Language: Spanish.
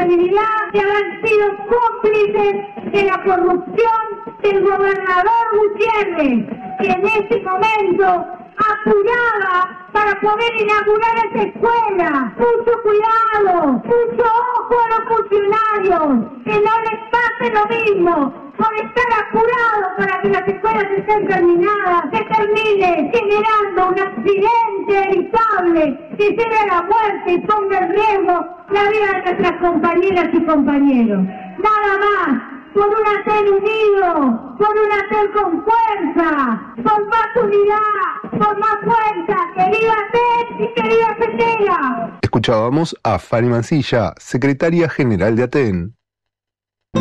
responsabilidad de haber sido cómplices de la corrupción del gobernador Gutiérrez, que en ese momento apuraba para poder inaugurar esa escuela. Mucho cuidado, mucho ojo a los funcionarios, que no les pase lo mismo por estar apurados para que las escuelas estén terminadas, se termine generando un accidente evitable que lleve a la muerte y ponga en riesgo la vida de nuestras compañeras y compañeros. Nada más. Por un ATEN unido, por un ATEN con fuerza, por más unidad, por más fuerza. ¡Que viva ATEN y que viva Cetera! Escuchábamos a Fanny Mansilla, secretaria general de ATEN.